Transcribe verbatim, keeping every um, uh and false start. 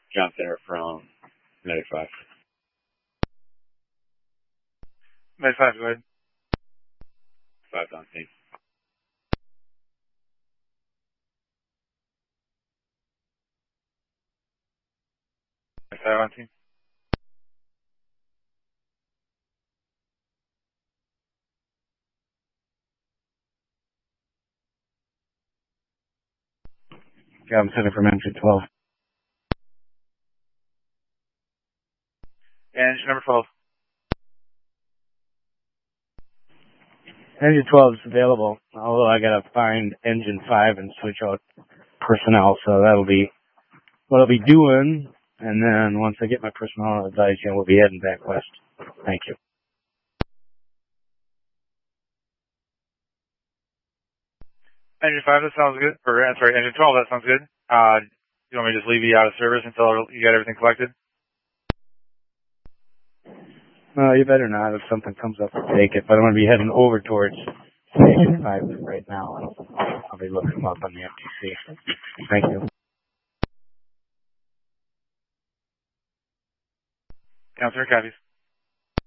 John Center from Medic five. Medic five, go ahead. five on scene. Medic five on scene. John Center from engine twelve. Engine number twelve. Engine twelve is available, although I gotta find engine five and switch out personnel, so that'll be what I'll be doing, and then once I get my personnel, I'll advise you, we'll be heading back west. Thank you. Engine five, that sounds good. Or, uh, sorry, engine twelve, that sounds good. Uh, you want me to just leave you out of service until you got everything collected? No, you better not. If something comes up, I'll take it. But I'm going to be heading over towards Station five right now. I'll be looking them up on the F T C. Thank you. Counselor, copies.